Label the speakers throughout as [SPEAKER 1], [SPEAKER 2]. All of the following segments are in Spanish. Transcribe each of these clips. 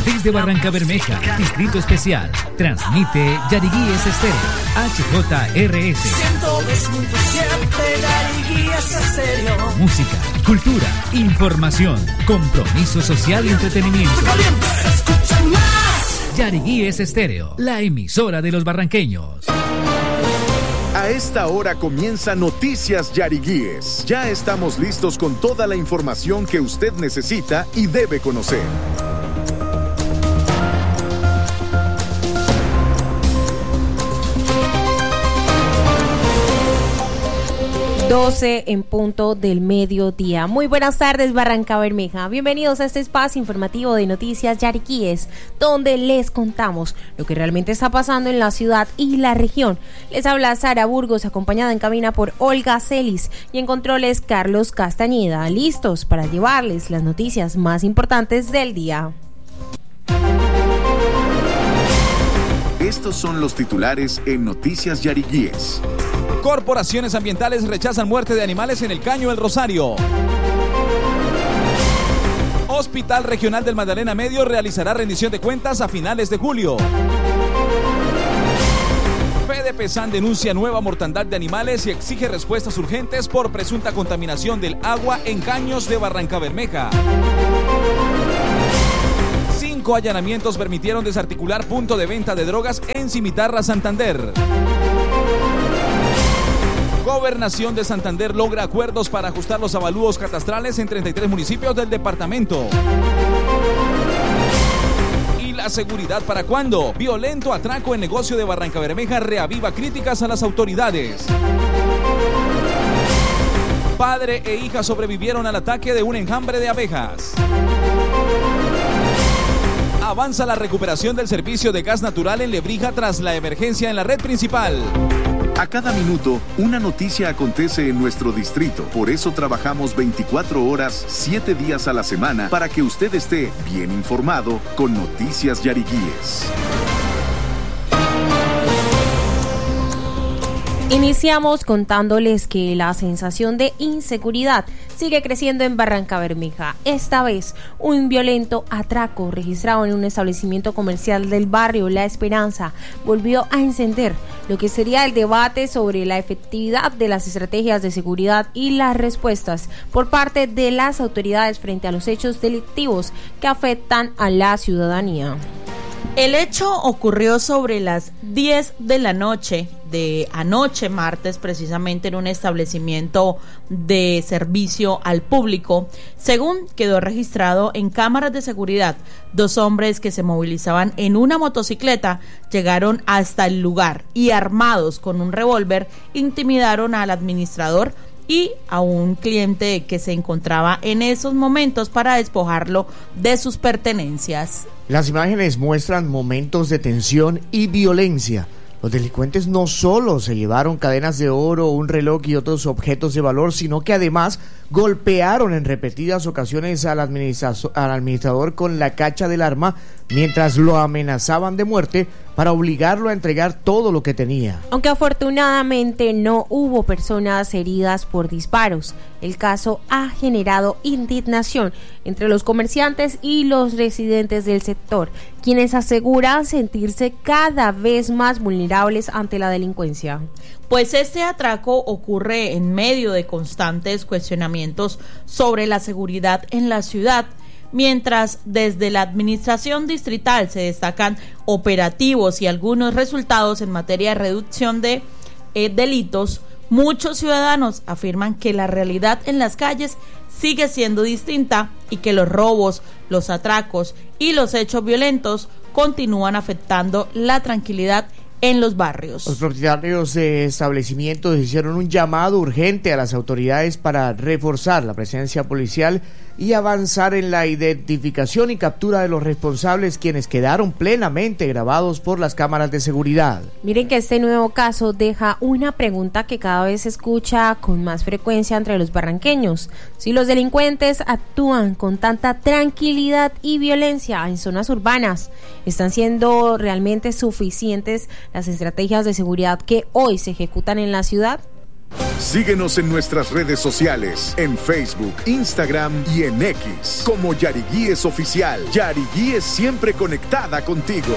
[SPEAKER 1] Desde Barrancabermeja, Distrito Especial, transmite Yariguíes Estéreo, HJRS.
[SPEAKER 2] 102.7 Yariguíes Estéreo.
[SPEAKER 1] Música, cultura, información, compromiso social y entretenimiento.
[SPEAKER 2] Se escucha más.
[SPEAKER 1] Yariguíes Estéreo, la emisora de los barranqueños.
[SPEAKER 3] A esta hora comienza Noticias Yariguíes. Ya estamos listos con toda la información que usted necesita y debe conocer.
[SPEAKER 4] 12 en punto del mediodía. Muy buenas tardes, Barrancabermeja. Bienvenidos a este espacio informativo de Noticias Yariguíes, donde les contamos lo que realmente está pasando en la ciudad y la región. Les habla Sara Burgos, acompañada en cabina por Olga Celis, y en controles Carlos Castañeda, listos para llevarles las noticias más importantes del día.
[SPEAKER 3] Estos son los titulares en Noticias Yariguíes.
[SPEAKER 5] Corporaciones ambientales rechazan muerte de animales en el Caño El Rosario. Hospital Regional del Magdalena Medio realizará rendición de cuentas a finales de julio. Fedepesan denuncia nueva mortandad de animales y exige respuestas urgentes por presunta contaminación del agua en caños de Barrancabermeja. 5 allanamientos permitieron desarticular punto de venta de drogas en Cimitarra, Santander. Gobernación de Santander logra acuerdos para ajustar los avalúos catastrales en 33 municipios del departamento. ¿Y la seguridad para cuándo? Violento atraco en negocio de Barrancabermeja reaviva críticas a las autoridades. Padre e hija sobrevivieron al ataque de un enjambre de abejas. Avanza la recuperación del servicio de gas natural en Lebrija tras la emergencia en la red principal.
[SPEAKER 3] A cada minuto, una noticia acontece en nuestro distrito. Por eso trabajamos 24 horas, 7 días a la semana, para que usted esté bien informado con Noticias Yariguíes.
[SPEAKER 4] Iniciamos contándoles que la sensación de inseguridad sigue creciendo en Barrancabermeja. Esta vez, un violento atraco registrado en un establecimiento comercial del barrio La Esperanza volvió a encender lo que sería el debate sobre la efectividad de las estrategias de seguridad y las respuestas por parte de las autoridades frente a los hechos delictivos que afectan a la ciudadanía.
[SPEAKER 6] El hecho ocurrió sobre las 10 de la noche de anoche, martes, precisamente en un establecimiento de servicio al público. Según quedó registrado en cámaras de seguridad, 2 hombres que se movilizaban en una motocicleta llegaron hasta el lugar y, armados con un revólver, intimidaron al administrador y a un cliente que se encontraba en esos momentos para despojarlo de sus pertenencias.
[SPEAKER 7] Las imágenes muestran momentos de tensión y violencia. Los delincuentes no solo se llevaron cadenas de oro, un reloj y otros objetos de valor, sino que además golpearon en repetidas ocasiones al administrador con la cacha del arma mientras lo amenazaban de muerte para obligarlo a entregar todo lo que tenía.
[SPEAKER 4] Aunque afortunadamente no hubo personas heridas por disparos, el caso ha generado indignación entre los comerciantes y los residentes del sector, quienes aseguran sentirse cada vez más vulnerables ante la delincuencia.
[SPEAKER 6] Pues este atraco ocurre en medio de constantes cuestionamientos sobre la seguridad en la ciudad, mientras desde la administración distrital se destacan operativos y algunos resultados en materia de reducción de delitos. Muchos ciudadanos afirman que la realidad en las calles sigue siendo distinta y que los robos, los atracos y los hechos violentos continúan afectando la tranquilidad en los barrios.
[SPEAKER 7] Los propietarios de establecimientos hicieron un llamado urgente a las autoridades para reforzar la presencia policial y avanzar en la identificación y captura de los responsables, quienes quedaron plenamente grabados por las cámaras de seguridad.
[SPEAKER 4] Miren que este nuevo caso deja una pregunta que cada vez se escucha con más frecuencia entre los barranqueños. Si los delincuentes actúan con tanta tranquilidad y violencia en zonas urbanas, ¿están siendo realmente suficientes las estrategias de seguridad que hoy se ejecutan en la ciudad?
[SPEAKER 3] Síguenos en nuestras redes sociales, en Facebook, Instagram y en X, como Yariguíes Oficial. Yariguíes, siempre conectada contigo.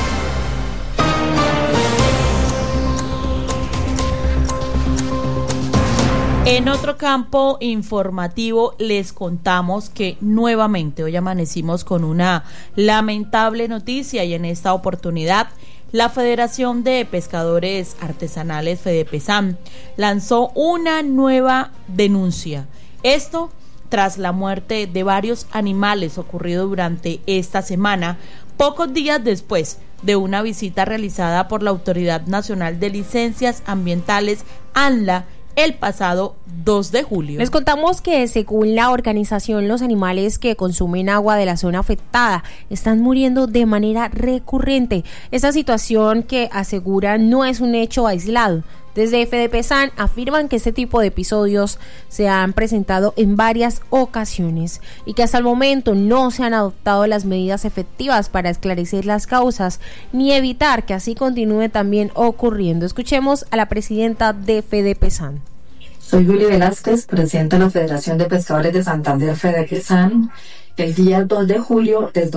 [SPEAKER 6] En otro campo informativo les contamos que nuevamente hoy amanecimos con una lamentable noticia y en esta oportunidad la Federación de Pescadores Artesanales FEDEPESAN lanzó una nueva denuncia. Esto tras la muerte de varios animales ocurrido durante esta semana, pocos días después de una visita realizada por la Autoridad Nacional de Licencias Ambientales, ANLA, el pasado 2 de julio.
[SPEAKER 4] Les contamos que según la organización, los animales que consumen agua de la zona afectada están muriendo de manera recurrente. Esta situación, que aseguran, no es un hecho aislado. Desde FEDEPESAN afirman que este tipo de episodios se han presentado en varias ocasiones y que hasta el momento no se han adoptado las medidas efectivas para esclarecer las causas ni evitar que así continúe también ocurriendo. Escuchemos a la presidenta de FEDEPESAN.
[SPEAKER 8] Soy Yuli Velázquez, presidenta de la Federación de Pescadores de Santander, FEDEPESAN. El día 2 de julio del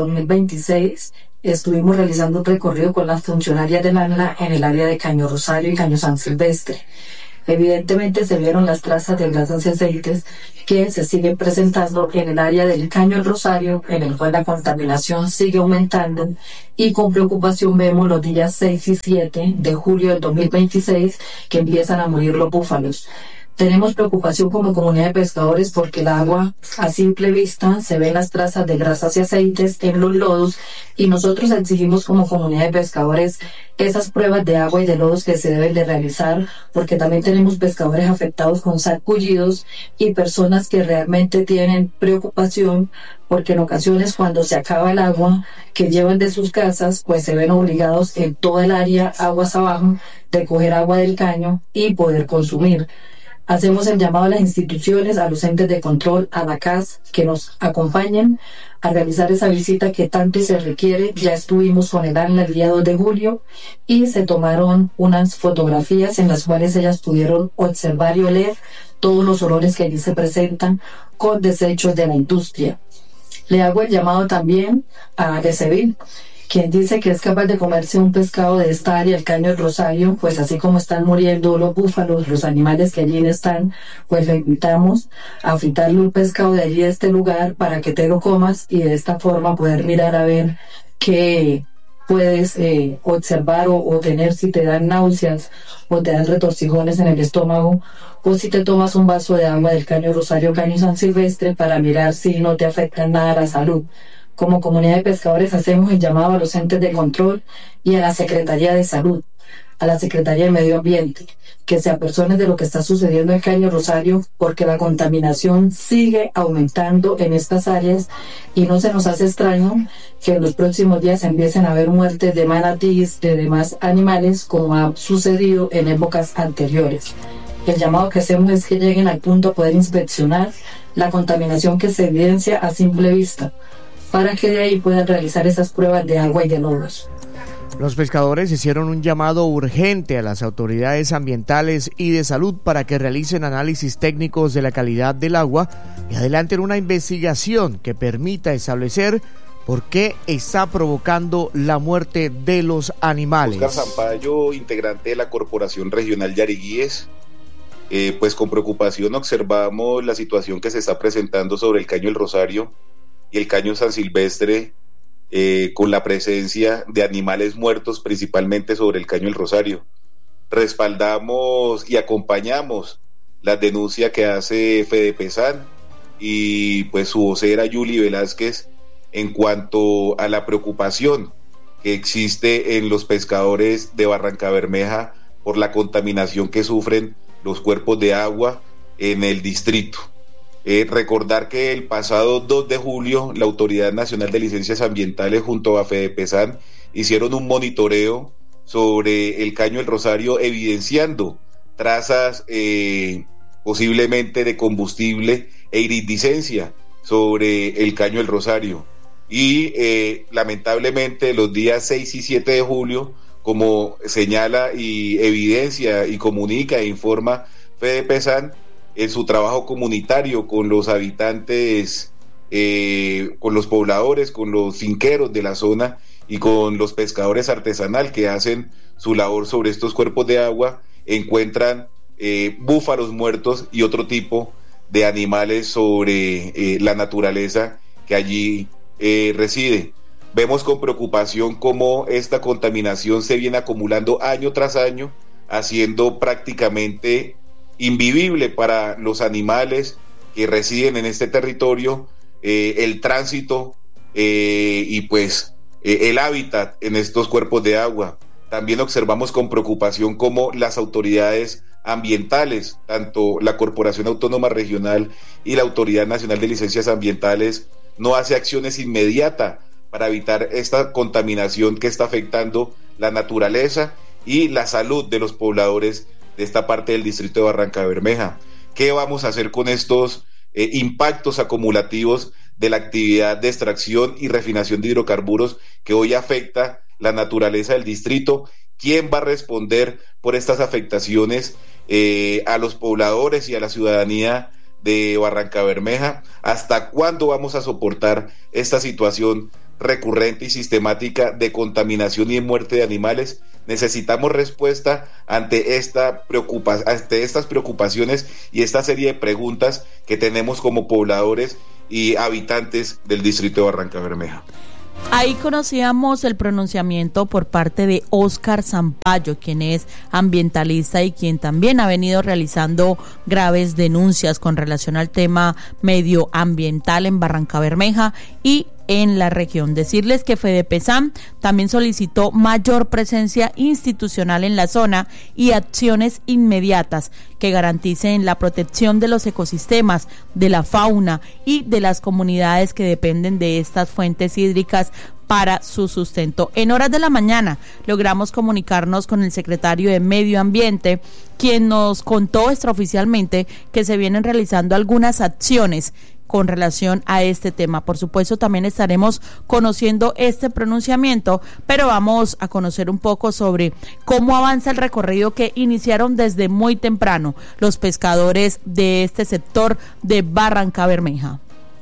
[SPEAKER 8] 2026 estuvimos realizando un recorrido con las funcionarias del ANLA en el área de Caño Rosario y Caño San Silvestre. Evidentemente se vieron las trazas de grasas y aceites que se siguen presentando en el área del Caño El Rosario, en el cual la contaminación sigue aumentando, y con preocupación vemos los días 6 y 7 de julio del 2026 que empiezan a morir los búfalos. Tenemos preocupación como comunidad de pescadores porque el agua, a simple vista, se ven las trazas de grasas y aceites en los lodos, y nosotros exigimos como comunidad de pescadores esas pruebas de agua y de lodos que se deben de realizar, porque también tenemos pescadores afectados con sarpullidos y personas que realmente tienen preocupación porque en ocasiones cuando se acaba el agua que llevan de sus casas, pues se ven obligados en toda el área, aguas abajo, de coger agua del caño y poder consumir. Hacemos el llamado a las instituciones, a los entes de control, a la CAS, que nos acompañen a realizar esa visita que tanto se requiere. Ya estuvimos con el ANLA el día 2 de julio y se tomaron unas fotografías en las cuales ellas pudieron observar y oler todos los olores que allí se presentan con desechos de la industria. Le hago el llamado también a ESEVIL, quien dice que es capaz de comerse un pescado de esta área, el Caño del Rosario, pues así como están muriendo los búfalos, los animales que allí están, pues le invitamos a fritarle un pescado de allí, de este lugar, para que te lo comas y de esta forma poder mirar a ver qué puedes observar o tener, si te dan náuseas o te dan retorcijones en el estómago, o si te tomas un vaso de agua del Caño Rosario, Caño San Silvestre, para mirar si no te afecta nada a la salud. Como comunidad de pescadores hacemos el llamado a los entes de control y a la Secretaría de Salud, a la Secretaría de Medio Ambiente, que se apersonen de lo que está sucediendo en Caño Rosario, porque la contaminación sigue aumentando en estas áreas y no se nos hace extraño que en los próximos días empiecen a haber muertes de manatíes, de demás animales, como ha sucedido en épocas anteriores. El llamado que hacemos es que lleguen al punto a poder inspeccionar la contaminación que se evidencia a simple vista, para que de ahí puedan realizar esas pruebas de agua y de lodos.
[SPEAKER 7] Los pescadores hicieron un llamado urgente a las autoridades ambientales y de salud para que realicen análisis técnicos de la calidad del agua y adelanten una investigación que permita establecer por qué está provocando la muerte de los animales.
[SPEAKER 9] Oscar Zampayo, integrante de la Corporación Regional Yariguíes. Pues con preocupación observamos la situación que se está presentando sobre el Caño El Rosario y el Caño San Silvestre, con la presencia de animales muertos, principalmente sobre el Caño El Rosario. Respaldamos y acompañamos la denuncia que hace FEDEPESAN y pues su vocera Yuli Velázquez en cuanto a la preocupación que existe en los pescadores de Barrancabermeja por la contaminación que sufren los cuerpos de agua en el distrito. Recordar que el pasado 2 de julio la Autoridad Nacional de Licencias Ambientales junto a FEDEPESAN hicieron un monitoreo sobre el Caño El Rosario, evidenciando trazas posiblemente de combustible e iridiscencia sobre el Caño El Rosario. Y lamentablemente los días 6 y 7 de julio, como señala y evidencia y comunica e informa FEDEPESAN en su trabajo comunitario con los habitantes, con los pobladores, con los finqueros de la zona y con los pescadores artesanal que hacen su labor sobre estos cuerpos de agua, encuentran búfalos muertos y otro tipo de animales sobre la naturaleza que allí reside. Vemos con preocupación cómo esta contaminación se viene acumulando año tras año, haciendo prácticamente invivible para los animales que residen en este territorio el tránsito y pues el hábitat en estos cuerpos de agua. También observamos con preocupación cómo las autoridades ambientales, tanto la Corporación Autónoma Regional y la Autoridad Nacional de Licencias Ambientales, no hace acciones inmediatas para evitar esta contaminación que está afectando la naturaleza y la salud de los pobladores de esta parte del distrito de Barrancabermeja. ¿Qué vamos a hacer con estos impactos acumulativos de la actividad de extracción y refinación de hidrocarburos que hoy afecta la naturaleza del distrito? ¿Quién va a responder por estas afectaciones a los pobladores y a la ciudadanía de Barrancabermeja? ¿Hasta cuándo vamos a soportar esta situación recurrente y sistemática de contaminación y de muerte de animales? Necesitamos respuesta ante estas preocupaciones y esta serie de preguntas que tenemos como pobladores y habitantes del distrito de Barrancabermeja.
[SPEAKER 6] Ahí conocíamos el pronunciamiento por parte de Óscar Zampayo, quien es ambientalista y quien también ha venido realizando graves denuncias con relación al tema medioambiental en Barrancabermeja y en la región. Decirles que FEDEPESAN también solicitó mayor presencia institucional en la zona y acciones inmediatas que garanticen la protección de los ecosistemas, de la fauna y de las comunidades que dependen de estas fuentes hídricas para su sustento. En horas de la mañana logramos comunicarnos con el secretario de Medio Ambiente, quien nos contó extraoficialmente que se vienen realizando algunas acciones con relación a este tema. Por supuesto, también estaremos conociendo este pronunciamiento, pero vamos a conocer un poco sobre cómo avanza el recorrido que iniciaron desde muy temprano los pescadores de este sector de Barrancabermeja.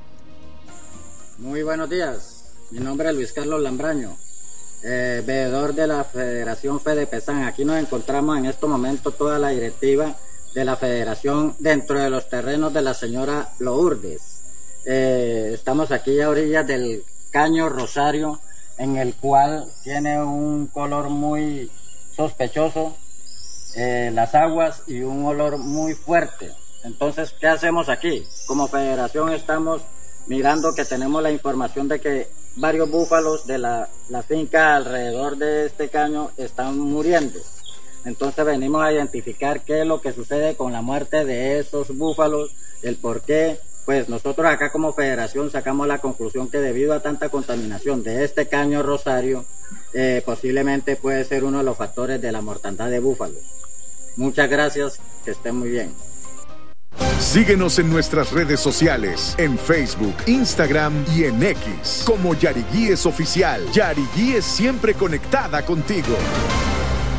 [SPEAKER 10] Muy buenos días, mi nombre es Luis Carlos Lambraño, veedor de la Federación FEDEPESAN. Aquí nos encontramos en este momento toda la directiva de la federación dentro de los terrenos de la señora Lourdes. Estamos aquí a orillas del Caño Rosario, en el cual tiene un color muy sospechoso las aguas y un olor muy fuerte. Entonces, ¿qué hacemos aquí? Como federación estamos mirando que tenemos la información de que varios búfalos de la finca alrededor de este caño están muriendo. Entonces venimos a identificar qué es lo que sucede con la muerte de esos búfalos, el por qué. Pues nosotros acá como federación sacamos la conclusión que debido a tanta contaminación de este Caño Rosario, posiblemente puede ser uno de los factores de la mortandad de búfalos. Muchas gracias, que estén muy bien.
[SPEAKER 3] Síguenos en nuestras redes sociales, en Facebook, Instagram y en X, como Yariguíes Oficial. Yariguíes siempre conectada contigo.